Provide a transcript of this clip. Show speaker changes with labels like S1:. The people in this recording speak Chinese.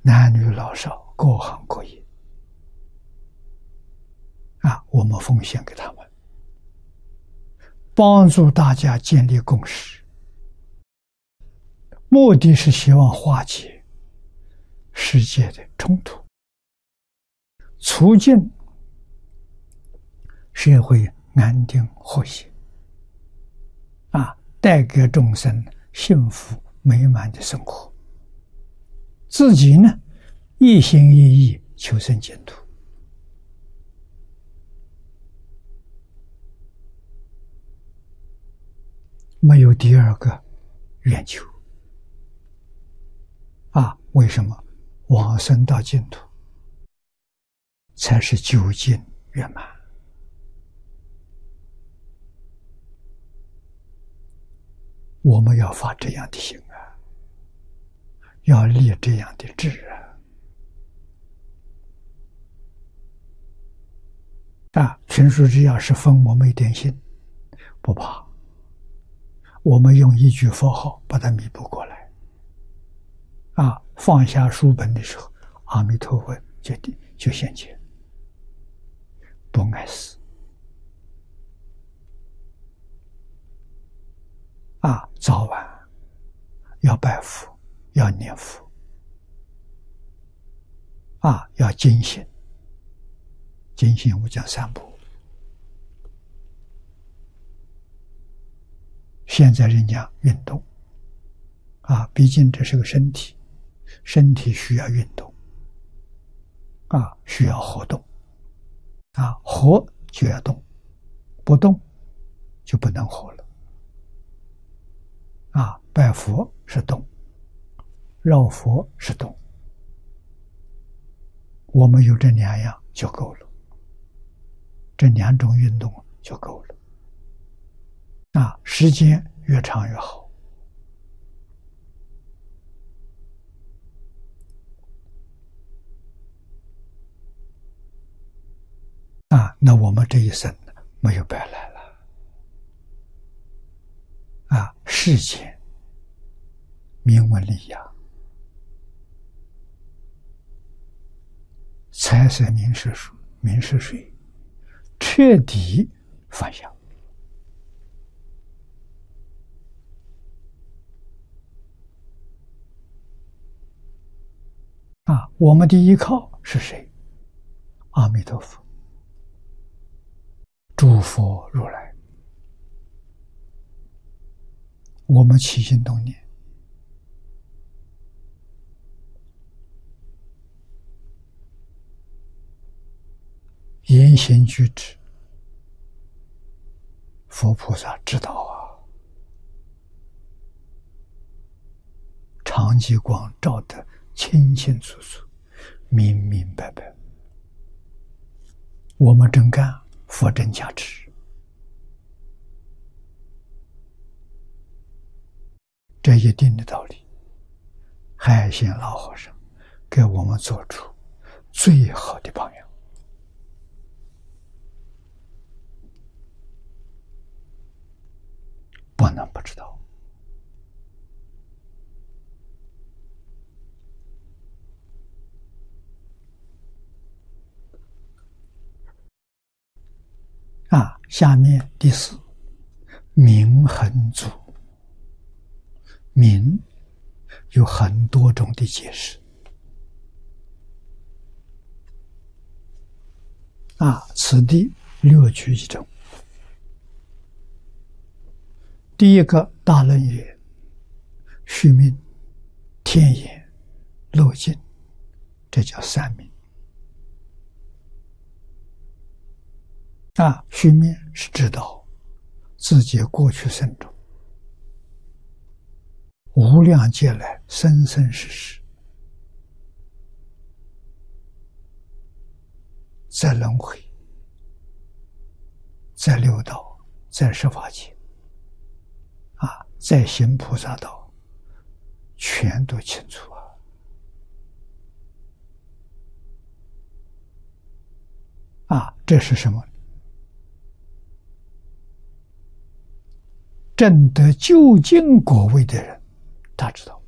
S1: 男女老少各行各业我们奉献给他们，帮助大家建立共识，目的是希望化解世界的冲突，促进社会安定和谐，带给众生幸福美满的生活。自己呢，一心一意求生净土。没有第二个愿求为什么往生到净土才是究竟圆满？我们要发这样的心要立这样的志群书之要是分我们一点心，不怕，我们用一句佛号把它弥补过来放下书本的时候，阿弥陀佛就现前，不碍事早晚要拜佛，要念佛要精行。精行我讲三步，现在人讲运动毕竟这是个身体，身体需要运动需要活动活就要动，不动就不能活了拜佛是动，绕佛是动，我们有这两样就够了，这两种运动就够了时间越长越好那我们这一生没有白来了世间名闻利养，财色名食睡，彻底放下我们的依靠是谁？阿弥陀佛，诸佛如来。我们起心动念，言行举止，佛菩萨知道常寂光照得清清楚楚，明明白白。我们真干，佛真加持。这一定的道理，海鲜老和尚给我们做出最好的榜样。不能不知道下面第四，明恒足。明有很多种的解释此地略举一种。第一个大论曰：虚名、天眼、漏尽，这叫三明虚名是知道自己过去生中无量劫来生生世世在轮回，在六道，在十法界在行菩萨道，全都清楚这是什么？证得究竟果位的人他知道